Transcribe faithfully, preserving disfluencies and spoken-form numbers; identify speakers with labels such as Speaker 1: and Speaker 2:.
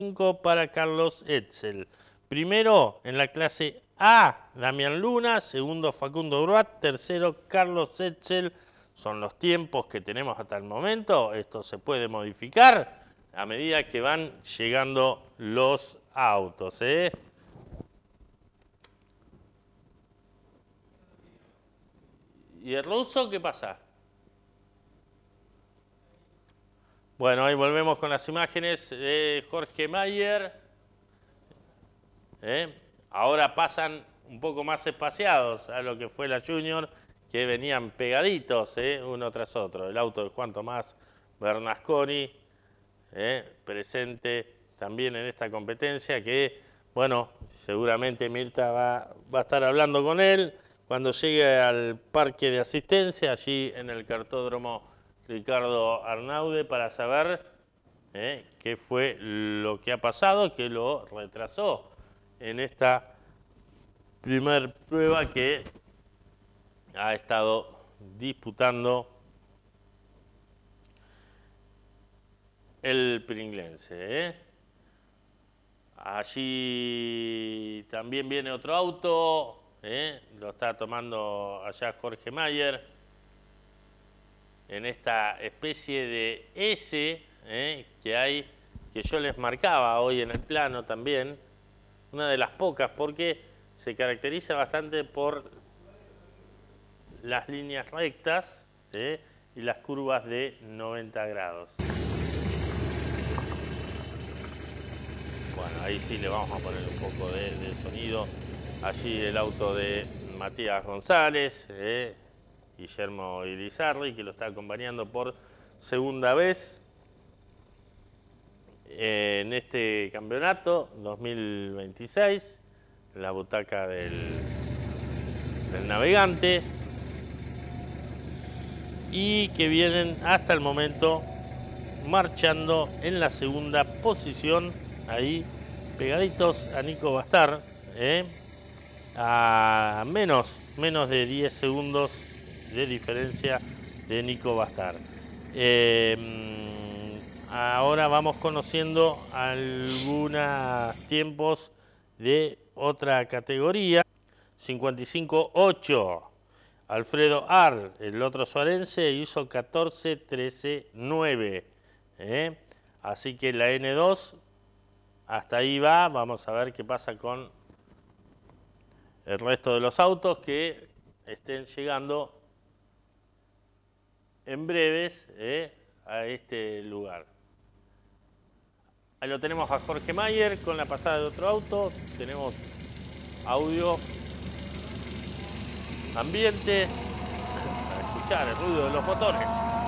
Speaker 1: cinco para Carlos Etzel. Primero, en la clase A, Damián Luna. Segundo, Facundo Bruat. Tercero, Carlos Etzel. Son los tiempos que tenemos hasta el momento. Esto se puede modificar a medida que van llegando los autos, ¿eh? ¿Y el ruso qué pasa? Bueno, ahí volvemos con las imágenes de Jorge Mayer. ¿Eh? Ahora pasan un poco más espaciados a lo que fue la Junior, que venían pegaditos, ¿eh? Uno tras otro. El auto de Juan Tomás Bernasconi, ¿eh? presente también en esta competencia, que, bueno, seguramente Mirta va, va a estar hablando con él cuando llegue al parque de asistencia, allí en el cartódromo Ricardo Arnaude, para saber ¿eh? qué fue lo que ha pasado, que lo retrasó en esta primer prueba que ha estado disputando el Pringlense. ¿eh? Allí también viene otro auto, ¿eh? lo está tomando allá Jorge Mayer, en esta especie de S ¿eh? que hay, que yo les marcaba hoy en el plano también, una de las pocas, porque se caracteriza bastante por las líneas rectas ¿eh? y las curvas de noventa grados. Bueno, ahí sí le vamos a poner un poco de, de sonido. Allí el auto de Matías González, ¿eh? Guillermo Irizarry, que lo está acompañando por segunda vez en este campeonato dos mil veintiséis, la butaca del, del navegante, y que vienen hasta el momento marchando en la segunda posición, ahí pegaditos a Nico Bastar, ¿eh? a menos, menos de diez segundos de diferencia de Nico Bastar. Eh, ahora vamos conociendo algunos tiempos de otra categoría. cincuenta y cinco ocho. Alfredo Ar, el otro suarense, hizo catorce trece nueve. ¿eh? Así que la N dos hasta ahí va. Vamos a ver qué pasa con el resto de los autos que estén llegando en breves ¿eh? a este lugar. Ahí lo tenemos a Jorge Mayer con la pasada de otro auto. Tenemos audio ambiente para escuchar el ruido de los motores.